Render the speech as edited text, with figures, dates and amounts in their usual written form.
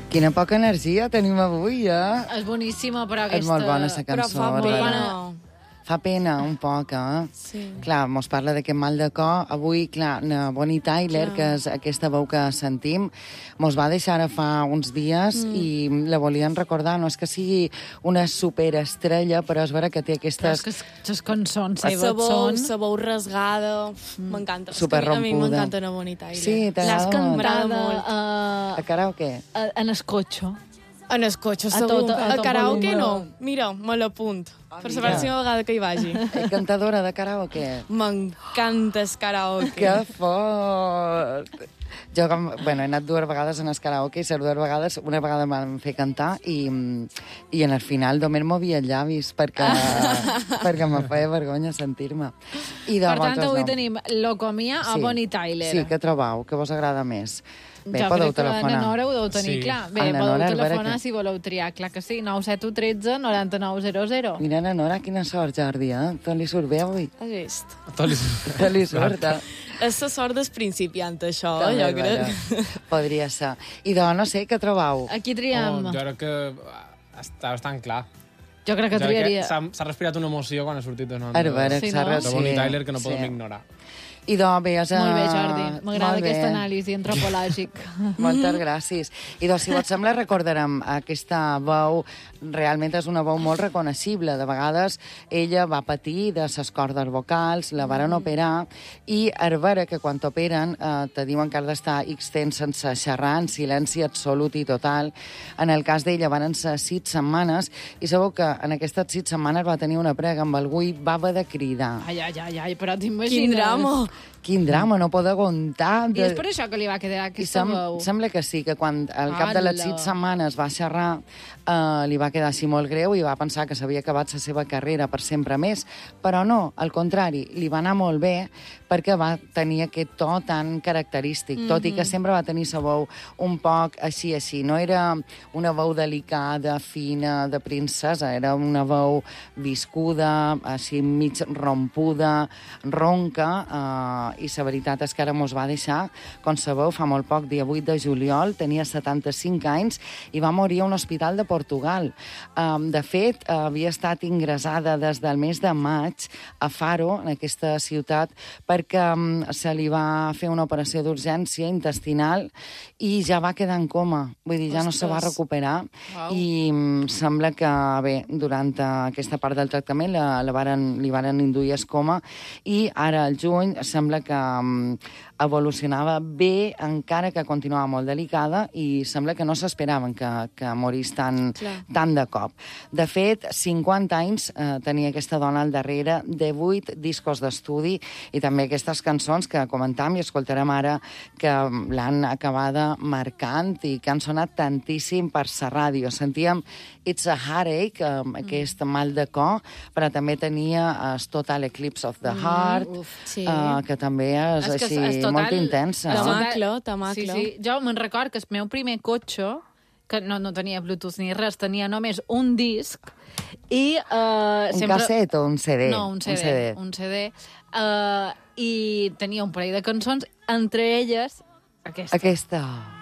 Quina poca energia tenim avui, eh? És boníssima, però aquesta... És molt bona, la cançó. Però fa molt bona... Fa pena, un poc, eh? Sí. Clar, mos parla d'aquest mal de cor. Avui, clar, Bonnie Tyler, que és aquesta veu que sentim, mos va deixar ara fa uns dies i la volien recordar. No és que sigui una superestrella, però és vera que té aquestes... Però és que les cançons Sa seves són... veu rasgada, m'encanta. Superrompuda. A mi m'encanta una Bonnie Tyler. Sí, L'has t'agrada molt. cantada A karaoke? en el cotxe. En el cotxe, A segur. tot A karaoke volum. no. Mira, me l'apunt. Per la mira. pròxima vegada que hi vagi. Cantadora de karaoke? M'encanta el karaoke. Que fort! Jo, he anat 2 vegades en el karaoke i les 2 vegades, una vegada em van fer cantar i en el final només movia els llavis perquè me feia vergonya sentir-me. Per tant, avui tenim Locomia a Bonnie Tyler. Sí, què trobeu? Què vos agrada més? Bé, Jo podeu crec que telefonar. la Nora ho deu tenir clar. Bé, La podeu Nora, telefonar que... si voleu triar. Clar que sí, 971 13 9900. Mira, la Nora, quina sort, Jordi, eh? Tot li surt bé avui. Has vist? Tot li surt, eh? És la sort del principiant, això, També, jo crec. bueno, podria ser. I doncs, no sé, què trobeu? Aquí triem. Jo crec que està bastant clar. Jo crec que triaria... S'ha respirat una emoció quan ha sortit de nom Arbara, Sí, s'ha no? de Bonnie Tyler que no sí. podem ignorar. I doncs, bé, Molt bé, Jordi. M'agrada aquest anàlisi antropològic. Moltes gràcies. I doncs, si vos sembla, recordarem aquesta veu, realment és una veu molt reconeixible. De vegades ella va patir de ses cordes vocals, la varen operar, i és vera que quan t'operen te diuen que has d'estar X temps sense xerrar, en silenci absolut i total. En el cas d'ella van ser 6 setmanes, i sabeu que en aquestes 6 setmanes va tenir una prega amb el buit, va haver de cridar. Ai, però t'imagines... Quin drama! Quin drama, no pot aguantar. I és per això que li va quedar aquesta veu. Sembla que sí, que quan al cap de les 6 setmanes va xerrar, li va quedar així molt greu i va pensar que s'havia acabat la seva carrera per sempre més, però no, al contrari, li va anar molt bé perquè va tenir aquest to tan característic, tot i que sempre va tenir la veu un poc així. No era una veu delicada, fina, de princesa, era una veu viscuda, així mig rompuda, ronca, i la veritat és que ara mos va deixar, com sabeu, fa molt poc, dia 8 de juliol, tenia 75 anys i va morir a un hospital de Portugal. De fet, havia estat ingressada des del mes de maig a Faro, en aquesta ciutat, perquè se li va fer una operació d'urgència intestinal i ja va quedar en coma. Vull dir, ja no se va recuperar. Wow. I sembla que, bé, durant aquesta part del tractament li varen induir el coma i ara, al juny, sembla que evolucionava bé, encara que continuava molt delicada, i sembla que no s'esperaven que morís tan de cop. De fet, 50 anys tenia aquesta dona al darrere, 18 discos d'estudi i també aquestes cançons que comentam i escoltarem ara, que l'han acabada marcant i que han sonat tantíssim per la ràdio. Sentíem It's a Heartache, aquest mal de cor, però també tenia Total Eclipse of the Heart, que també és així molt intensa. Tamacle. Sí. Jo me'n record que el meu primer cotxe, que no tenia Bluetooth ni res, tenia només un disc i... Un casset o un CD? No, un CD. I tenia un parell de cançons, entre elles aquesta.